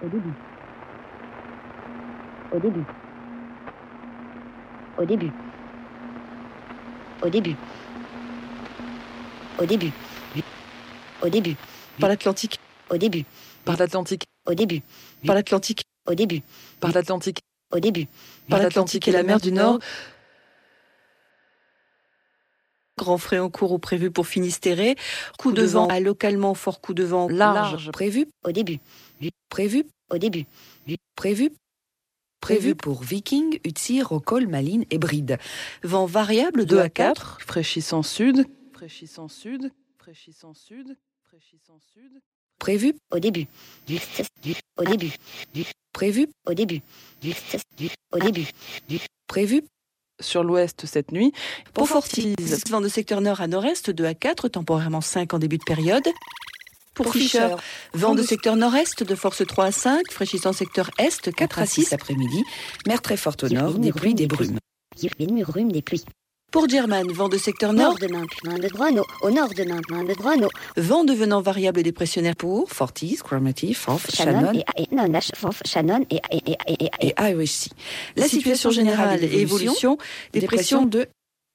Au début. Au début. Au début. Au début. Au début. Au début. Par l'Atlantique. Au début. Par l'Atlantique. Au début. Par l'Atlantique. Au début. Par l'Atlantique. Au début. Par l'Atlantique et la mer du Nord. Grand frais en cours ou prévu pour Finistéré. Coup de vent à localement fort coup de vent large. Prévu au début. Prévu au début. Prévu. Prévu pour Viking, Utsir, Rocol, Malines et Bride. Vent variable 2 à 4. Fraîchissant sud. Fraîchissant sud. Fraîchissant sud. Fraîchissant sud. Prévu au début. Au début. Prévu au début. Au début. Prévu. Sur l'ouest cette nuit. Pour Fortise, vent de secteur nord à nord-est 2 à 4, temporairement 5 en début de période. Pour Fischer, vent de secteur nord-est de force 3 à 5, fraîchissant secteur est 4 à 6 après-midi. Mer très forte au nord, des pluies, des brumes. Brumes, des pluies. Pour German, vent de secteur nord de main de Drano, au nord de main de Drano. Vent devenant variable dépressionnaire pour Fortise, Cromarty, Forth, Shannon et Irish Sea. La situation générale et évolution des pressions de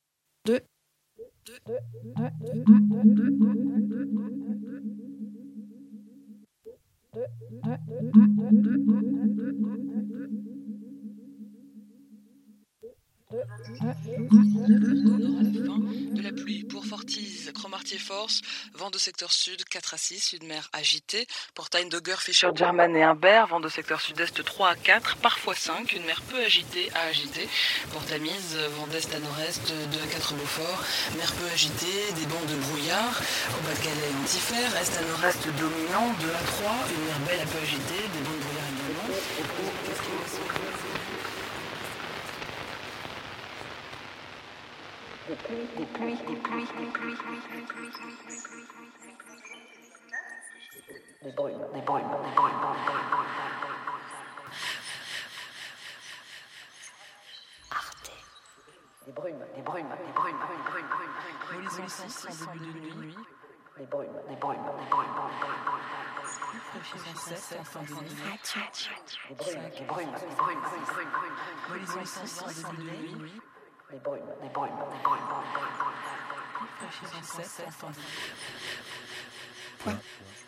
de la pluie pour Fortise, Cromarty Force, vent de secteur sud 4 à 6, sud-mer agité. Pour Tyne-Dogger, Fischer, German et Humbert, vent de secteur sud-est 3 à 4, parfois 5, une mer peu agitée à agitée. Pour Tamise, vent d'est à nord-est 2 à 4 Beaufort, mer peu agitée, des bancs de brouillard. Au Pas-de-Calais, Antifer, est à nord-est dominant 2 à 3, une mer belle à peu agitée, des bancs de brouillard également. Des pluies. Des brumes. Arte. Des brumes. Horizon 6 en début de nuit. Des brumes. Fraîchissant 7 en fin de nuit. Des brumes. Horizon 6 en début de nuit. Des brumes. Fraîchissant 7 en fin de nuit. Point.